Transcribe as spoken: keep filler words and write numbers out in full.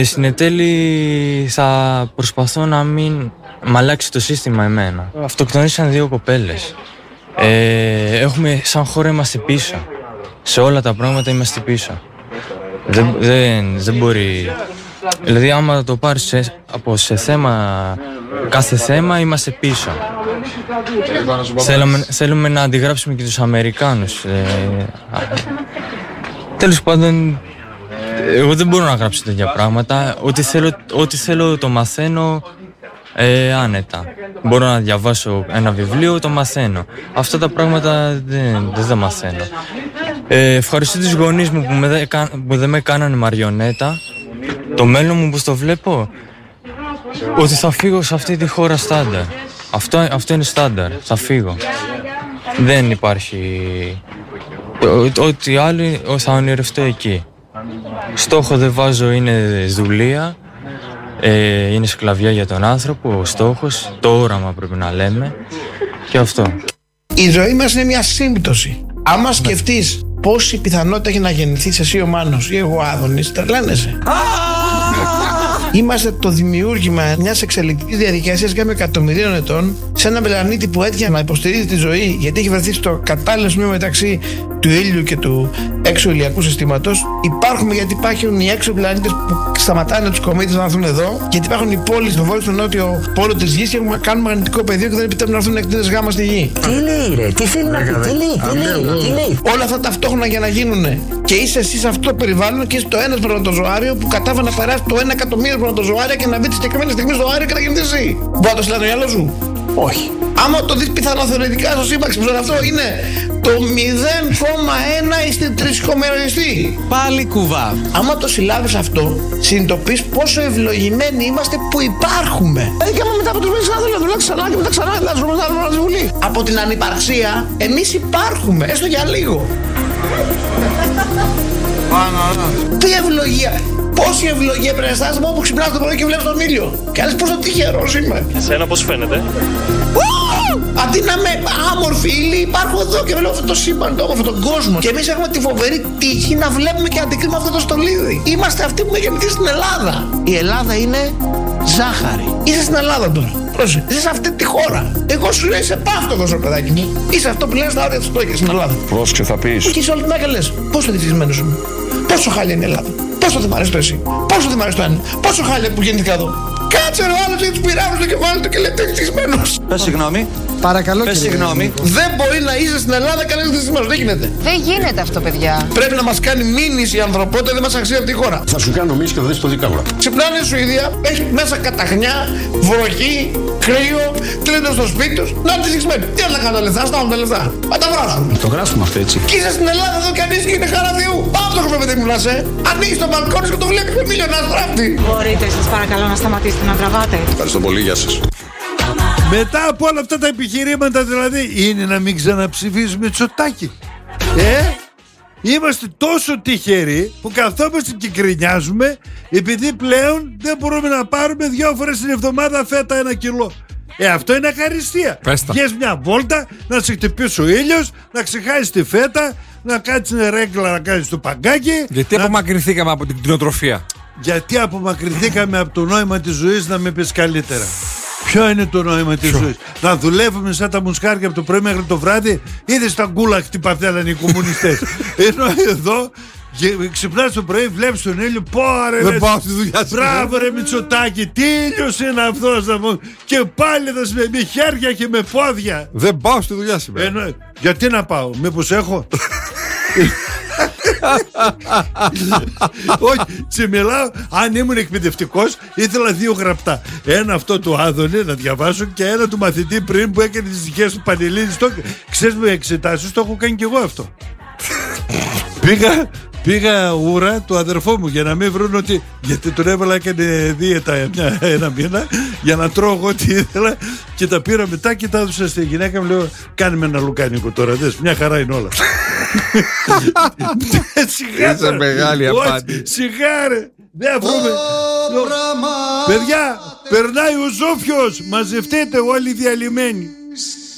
Στην ετέλη θα προσπαθώ να μην μ' αλλάξει το σύστημα εμένα. Αυτοκτονήσαν δύο κοπέλες. Ε, έχουμε, σαν χώρα είμαστε πίσω. Σε όλα τα πράγματα είμαστε πίσω. Δεν, δεν, δεν μπορεί... Δηλαδή άμα το πάρεις σε, από σε θέμα, κάθε θέμα είμαστε πίσω. Θέλουμε, θέλουμε να αντιγράψουμε και τους Αμερικάνους. Ε, τέλος πάντων, εγώ δεν μπορώ να γράψω τέτοια πράγματα. Ό,τι θέλω, ό,τι θέλω το μαθαίνω ε, άνετα. Μπορώ να διαβάσω ένα βιβλίο, το μαθαίνω. Αυτά τα πράγματα δεν, δεν τα μαθαίνω. Ε, ευχαριστώ τους γονείς μου που, με, που δεν με κάνανε μαριονέτα. Το μέλλον μου που το βλέπω, ότι θα φύγω σε αυτή τη χώρα στάνταρ. Αυτό, αυτό είναι στάνταρ, θα φύγω. Δεν υπάρχει... Ό,τι άλλο θα ονειρευτώ εκεί. Στόχο δεν βάζω, είναι δουλεία, ε, είναι σκλαβιά για τον άνθρωπο, ο στόχος, το όραμα πρέπει να λέμε και αυτό. Η ζωή μας είναι μια σύμπτωση. Άμα σκεφτείς πόση πιθανότητα έχει να γεννηθείς εσύ ο Μάνος ή εγώ ο Άδωνης, τρελαίνεσαι. Είμαστε το δημιούργημα μιας εξελικτικής διαδικασίας κάμια εκατομμυρίων ετών σε ένα πλανήτη που έτυχε να υποστηρίζει τη ζωή γιατί έχει βρεθεί στο κατάλληλο σημείο μεταξύ του ήλιου και του έξω ηλιακού συστήματος. Υπάρχουμε γιατί υπάρχουν οι έξω πλανήτες που σταματάνε τους κομήτες να έρθουν εδώ, γιατί υπάρχουν οι πόλεις στο βόρειο, στο νότιο πόλο της γης και κάνουν μαγνητικό πεδίο και δεν επιτρέπουν να έρθουν εκτείνες γάμα στη γη. Τι λέει, ρε, τι θέλει να πει, τι λέει, τι λέει. Όλα αυτά ταυτόχρονα για να γίνουν. Και είσαι εσύ σε αυτό το περιβάλλον και είσαι το ένα πρωτοζωάριο που κατάφερε να περάσει το ένα εκατομμύριο πρωτοζωάρια και να μπει τη συγκεκριμένη στιγμή στο αέριο και να γεννηθεί εσύ. Μπορεί να το στείλει το μυαλό σου. Όχι. Άμα το δεις πιθανό θεωρητικά στο σύμπαξη που αυτό είναι το μηδέν κόμμα ένα στην τρεις κόμμα ένα. Πάλι κουβά. Άμα το συλλάβεις αυτό, συνειδητοποιείς πόσο ευλογημένοι είμαστε που υπάρχουμε. Δηλαδή και άμα μετά από τους μήνες να δουλεύω ξανά και μετά ξανά να ζούμε στη Βουλή. Από την ανυπαρξία, εμείς υπάρχουμε, έστω για λίγο. Τι ευλογία! Πόση ευλογία πρέπει να αισθάνεσαι μόνο που ξυπνάς το πρωί και βλέπεις τον ήλιο. Και λες πόσο τυχερός είμαι. Εσένα πώς φαίνεται? Αντί να είμαι άμορφη ύλη, υπάρχω εδώ και βλέπω αυτό το σύμπαν, το όμορφο, τον κόσμο. Και εμείς έχουμε τη φοβερή τύχη να βλέπουμε και να αντικρίνουμε αυτό το στολίδι. Είμαστε αυτοί που έχουμε γεννηθεί στην Ελλάδα. Η Ελλάδα είναι ζάχαρη. Είσαι στην Ελλάδα τώρα. Πρόσεχε. Είσαι σε αυτή τη χώρα. Εγώ σου λέω είσαι πάυτοχος, ρε παιδάκι μου. Είσαι αυτό που λένε στα όρια της πλόκης στην Ελλάδα. Πρόσεχε, θα πεις. Και είσαι όλη την άκρη λες. Πόσο δυστυχισμένος είμαι. Πόσο χάλια είναι η Ελλάδα. Πόσο δεν μ' αρέσει το εσύ. Πόσο δεν μ' αρέσει το ένα. Πόσο χάλια που γεννήθηκα εδώ. Κάτσε ρε ο άλλος για τους πειράβους στο κεφάλι του και λέει ευτυχισμένος. Πες συγγνώμη. Παρακαλώ Πες συγγνώμη. Δεν μπορεί να είσαι στην Ελλάδα και να είσαι ευτυχισμένος. Δεν γίνεται. Δεν γίνεται αυτό, παιδιά. Πρέπει να μας κάνει μήνυση η ανθρωπότητα, δεν μας αξίζει αυτή η χώρα. Θα σου κάνω μήνυση και θα δεις το δικάγωρα. Ξυπνάνε η Σουηδία, έχει μέσα καταχνιά, βροχή, κρύο, κλείνουν στο σπίτι τους. Να είναι ευτυχισμένοι. Τι να κάνουν τα λεφτά, στάουν τα λεφτά. Μα τα βράσουν. Το γράφουμε αυτό έτσι. Και είσαι στην Ελλάδα εδώ και ανήσυχη είναι χαρά Θεού. Πάω το παιδί μου να σε. Ανοίγεις το μπαλκόνι και το βλέπεις με μίλιο να στράφτει. Μπορείτε σας παρακαλώ να σταματήσετε να τραβάτε. Ευχαριστώ πολύ, γεια σας. Μετά από όλα αυτά τα επιχειρήματα δηλαδή είναι να μην ξαναψηφίσουμε Μητσοτάκη. Ε, είμαστε τόσο τυχεροί που καθόμαστε και γκρινιάζουμε επειδή πλέον δεν μπορούμε να πάρουμε δυο φορές την εβδομάδα φέτα ένα κιλό. Ε, αυτό είναι αχαριστία. Βγες μια βόλτα, να σε χτυπήσει ο ήλιος, να ξεχάσεις τη φέτα, να κάτσεις ρέγκλα να κάνεις το παγκάκι. Γιατί να... απομακρυνθήκαμε από την κτηνοτροφία? Γιατί απομακρυνθήκαμε από το νόημα της ζωής, να με πεις καλύτερα. Ποιο είναι το νόημα της ζωής? Να δουλεύουμε σαν τα μουσχάρια από το πρωί μέχρι το βράδυ? Είδες τα γκούλα χτυπαθέλανε οι κομμουνιστές. Ενώ εδώ ξυπνάς το πρωί, βλέπεις τον ήλιο. Πόρε, δεν πάω στη δουλειά. Μπράβο ρε Μητσοτάκη, τι ήλιος είναι αυτός? Και πάλι θα με, με χέρια και με πόδια. Δεν πάω στη δουλειά σήμερα. Ενώ, γιατί να πάω, μήπως έχω? Όχι, σε μιλάω. Αν ήμουν εκπαιδευτικός, ήθελα δύο γραπτά. Ένα αυτό του Άδωνη να διαβάσω και ένα του μαθητή πριν που έκανε τις δικές του πανελλήνιες. Ξέρεις με εξετάσεις, το έχω κάνει κι εγώ αυτό. Πήγα Πήγα ούρα του αδερφό μου για να μην βρουν ότι. Γιατί τον έβαλα, έκανε δίαιτα μια, ένα μήνα για να τρώω εγώ ό,τι ήθελα. Και τα πήρα μετά και τα έδωσα στη γυναίκα μου. Λέω: κάνε με ένα λουκάνικο τώρα. Δες, μια χαρά είναι όλα. Είσαι μεγάλη απάτη. Σιγάρε. Δεν βρούμε. Παιδιά, περνάει ο Ζόφιος. Μαζευτείτε όλοι διαλυμένοι.